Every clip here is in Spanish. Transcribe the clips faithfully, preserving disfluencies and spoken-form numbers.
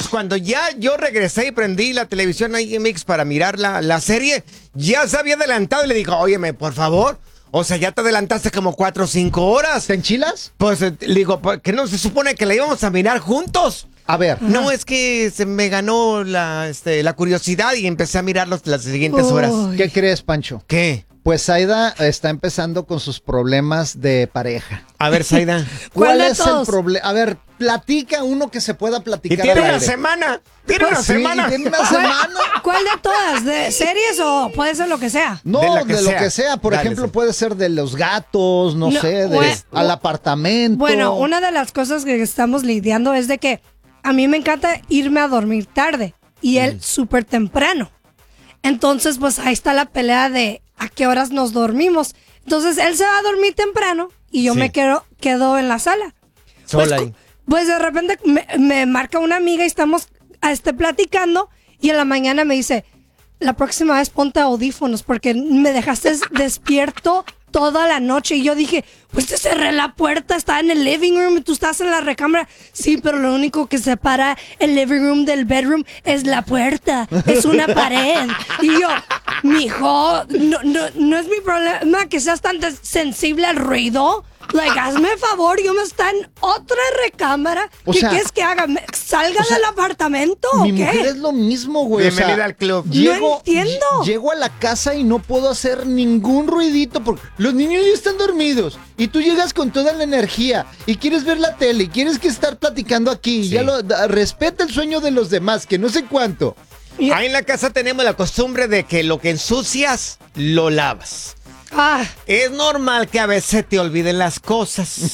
entonces cuando ya yo regresé y prendí la televisión I M X para mirar la, la serie, ya se había adelantado y le dijo, óyeme, por favor, o sea, ya te adelantaste como cuatro o cinco horas. ¿Te enchilas? Pues le digo, ¿que no se supone que la íbamos a mirar juntos? A ver. No, es que se me ganó la, este, la curiosidad y empecé a mirar los, las siguientes horas. ¿Qué crees, Pancho? ¿Qué? Pues Zaida está empezando con sus problemas de pareja. A ver, Zaida. ¿Cuál, ¿Cuál de es el todos? problema? A ver, platica uno que se pueda Y platicar. tiene al una aire. semana. Tiene una Pues sí, semana. tiene una semana. ¿Cuál de todas? ¿De series o puede ser lo que sea? No, De de, la que lo sea. que sea. Por Dale, ejemplo, sí. puede ser de los gatos, no, No, sé, de, bue- al apartamento. Bueno, una de las cosas que estamos lidiando es de que a mí me encanta irme a dormir tarde y él súper temprano. Entonces, pues ahí está la pelea de a qué horas nos dormimos. Entonces, él se va a dormir temprano y yo Sí. me quedo, quedo en la sala. Sola Pues, ahí. pues de repente me, me marca una amiga y estamos este, platicando y en la mañana me dice, la próxima vez ponte audífonos porque me dejaste despierto toda la noche. Y yo dije, pues te cerré la puerta, estaba en el living room y tú estás en la recámara. Sí, pero lo único que separa el living room del bedroom es la puerta, es una pared. Y yo, mijo, no, no, no es mi problema que seas tan des- sensible al ruido. Like, hazme favor, yo me está en otra recámara. O ¿Qué sea, quieres que haga? ¿Me- ¿Salga o sea, del apartamento o Mi qué? mujer es lo mismo, güey. o sea, Bienvenida al club. No Llego, entiendo. ll- Llego a la casa y no puedo hacer ningún ruidito porque los niños ya están dormidos y tú llegas con toda la energía y quieres ver la tele y quieres que estar platicando aquí. Sí. Ya lo da- respeta el sueño de los demás, que no sé cuánto. Y- Ahí en la casa tenemos la costumbre de que lo que ensucias, lo lavas. Ah, Es normal que a veces te olviden las cosas.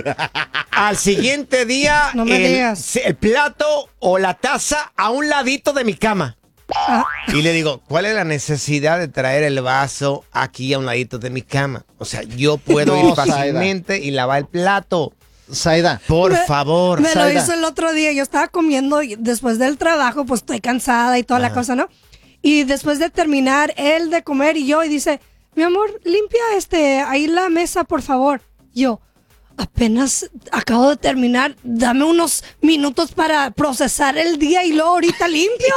Al siguiente día, No me el, digas. el plato o la taza a un ladito de mi cama. ah, Y le digo, ¿cuál es la necesidad de traer el vaso aquí a un ladito de mi cama? O sea, yo puedo No, ir fácilmente y lavar el plato. Zaida, Por me- favor. Me lo Zaida. hizo el otro día. Yo estaba comiendo y después del trabajo, pues estoy cansada y toda la cosa, ¿no? Y después de terminar él de comer y yo, y dice, mi amor, limpia este ahí la mesa, por favor. Yo, apenas acabo de terminar, dame unos minutos para procesar el día y luego ahorita limpio.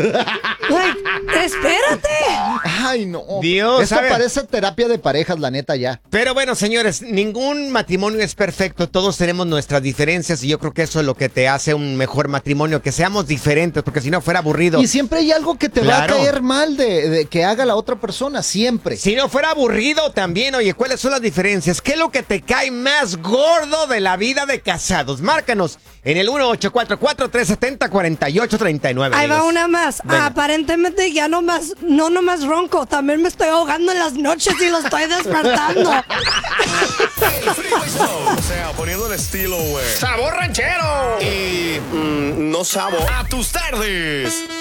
Like, espérate. ay no. Dios, Esto a ver. parece terapia de parejas, la neta, ya. Pero bueno, señores, ningún matrimonio es perfecto. Todos tenemos nuestras diferencias y yo creo que eso es lo que te hace un mejor matrimonio, que seamos diferentes, porque si no fuera aburrido. Y siempre hay algo que te Claro. va a caer mal de, de que haga la otra persona, siempre. Si no fuera aburrido también, oye, ¿cuáles son las diferencias? ¿Qué es lo que te cae más gordo de la vida de casados? Márcanos en el uno ocho cuatro cuatro, tres siete cero, cuatro ocho tres nueve. Ahí va amigos. una más. Venga. Aparentemente ya no más, no nomás ronco, también me estoy ahogando en las noches y lo estoy despertando. El Freeway Show. O sea, poniendo el estilo, güey. ¡Sabor ranchero! Y mm, no sabo. A tus tardes.